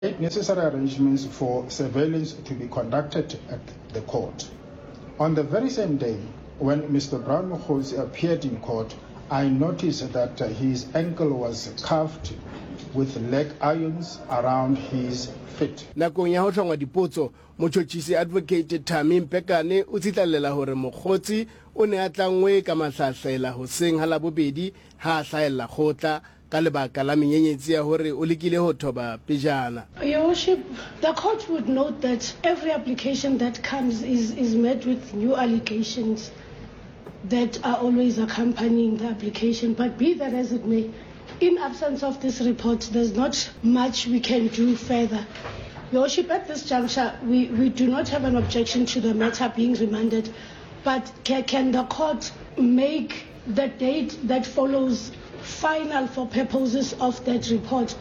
necessary arrangements for surveillance to be conducted at the court. On the very same day, when Mr. Brown Mokgosi appeared in court, I noticed that his ankle was cuffed with leg irons around his feet. Nakong ya ho hlongwa dipotso, motjhotjhisi advocate Thami Mpekane o tsitlallela hore Mokgotsi o ne a tlangwe ka mahlahlela hoseng ha labobedi ha hlaella khotla ka lebaka la menyenyetsi ya hore o lekile ho thoba pejana. Your Worship, the court would note that every application that comes is met with new allegations that are always accompanying the application, but be that as it may, in absence of this report, there's not much we can do further. Your Worship, at this juncture, we do not have an objection to the matter being remanded, but can the court make the date that follows final for purposes of that report?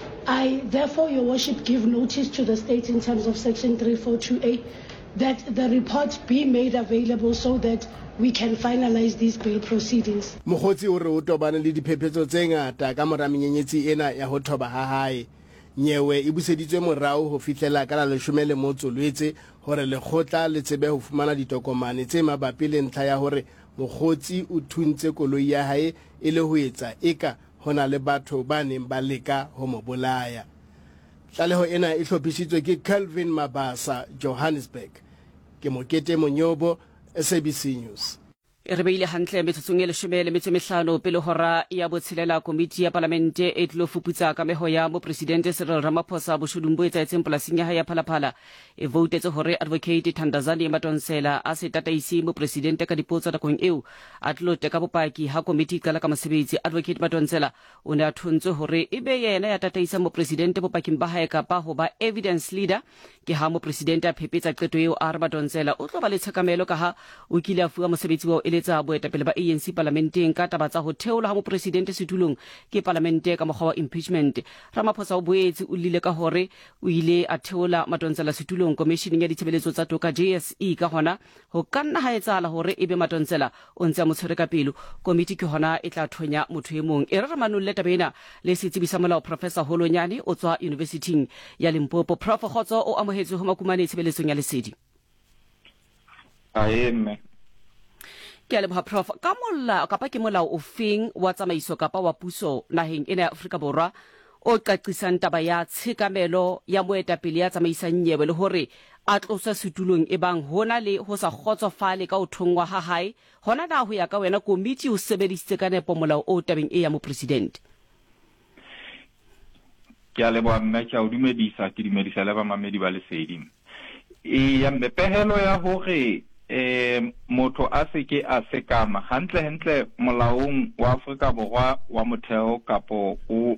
I, therefore, Your Worship, give notice to the state in terms of Section 3428 that the report be made available so that we can finalize these bail proceedings. Mokgotsi o re o tobane le diphephetso tse ngata ka mora menyenyetsi ena ya ho thoba ha hae. Nyewe e buseditswe morao ho fihlela ka la 10 Lwetse hore lekgotla le tsebe ho fumana ditokomane tse mabapi le ntlha ya hore Mokgotsi o thuntse koloi ya hae e le ho etsa eka hona le batho ba neng ba leka ho mo bolaya. Tlaleho ena e hlophisitswe ke Calvin Mabasa, Johannesburg. Ke Mokete Monyobo, SABC News. Re beile hantle metsotsong e 15 pele hora ya botshelela komiti ya parlamente e tlo fuputsa ka meho ya mo presidente Cyril Ramaphosa boshodung bo etsaetseng polasing ya hae ya Phalaphala e votetse hore advocate Thandazani Matonsela a se tataisi mo presidente ka dipotso nakong eo a tlo teka bopaki ha komiti kala ka mosebetsi. Advocate Matonsela o ne a thuntse hore e be yena ya tataisa mo presidente bopaking ba hae ka ba ho ba evidence leader ke ha mo presidente a phepetsa qeto eo a Matonsela o tlo ba le tshekamelo ka ha o kile a fuwa mosebetsi wa eletsa boetapele ba ANC parlamenteng ka taba tsa ho theola ha mo presidente setulong ke parlamente ka mokgwa wa impeachment. Ramaphosa o boetse o lile ka hore o ile a theola Matonsela setulong commissioning ya ditshebeletso tsa toka JSE ka hona ho kanna ha etsala hore ebe Matonsela o ntse a motshwere ka pelo. Komiti ke hona e tla thonya motho e mong e re manolle tabena le setsibisa molao Professor Holonyane o tswa University ya Limpopo. Prof Khotso o amohetse ho makumane tshebeletsong ya lesedi. Aeme ke a leboha Prof. Ka molao kapa ke molao ofeng wa tsamaiso kapa wa puso naheng ena ya Afrika Borwa o qaqisang taba ya tshekamelo ya moetapele ya tsamaisang nyewe le hore a tlosa setulong e bang hona le ho sa kgotsofale ka o thongwa ha hae hona na ho ya ka wena komiti o sebedisitse ka nepo molao o tabeng e ya mo president? ke a leboha mme ke a o dumedisa ke dumedisa le ba mamedi ba lesedi ya mepehelo ya hore motho a seke a sekama hantle molaong wa Afrika Borwa wa motheo kapo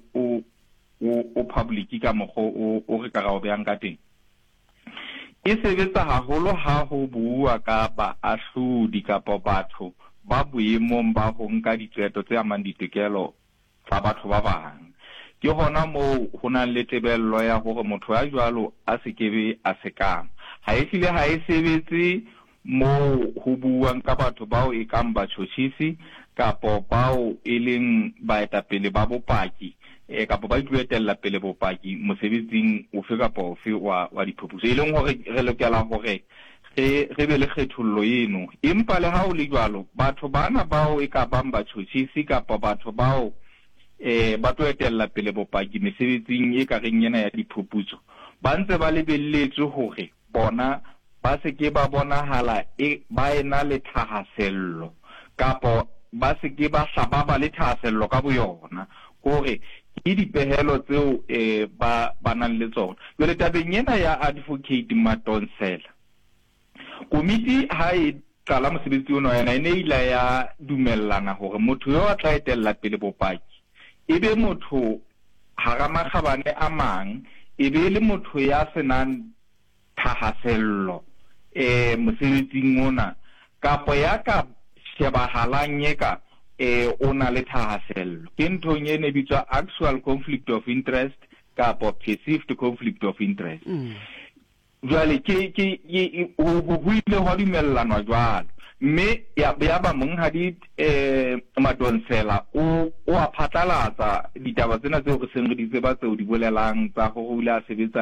o public ka mokgo o re ka ra o beang ka teng e sebetsa haholo ha ho bua ka baahlodi kapa batho ba boemong ba ho nka ditseto tse amang ditokelo tsa batho ba bang. Ke hona mo ho nang le tebello ya hore motho ya jwalo a sekebe a sekama ha e file ha e sebetse mo ho buang ka batho bao e kang batjhotjhisi kapo bao e leng baetapele ba bopaki kapo ba duetella pele bopaki mosebetsing ofe kapa ofe wa diphuputso e leng hore re lokela hore re be le kgethollo eno. Empa le ha o le jwalo batho bana bao e ka bang batjhotjhisi kapa batho bao ba duetella pele bopaki mesebetsing e ka reng ena ya diphuputso ba ntse ba lebelletswe hore bona ba seke ba bonahala ba ena le thahasello kapo ba seke ba hlababa le thahasello ka boyona hore ke dipehelo tseo ba nang le tsona. Jwale tabeng ena ya advocate Matonsela komiti ha e qala mosebetsi ona yena ene ila ya dumellana hore motho yo a tla etella pele bopaki ebe motho haramakgabane a mang ebe le motho ya senang thahasello mosebetsing ona kapo ya ka shebahalang eka ona le thahasello ke nthong ene bitswa actual conflict of interest kapo perceived conflict of interest. jwale ho ile hwa dumellanwa jwalo mme ya ba monghadi Madonsela o a phatlalatsa ditaba tsena tseo re seng re di tseba tseo di bolelang tsa go hula sebetsa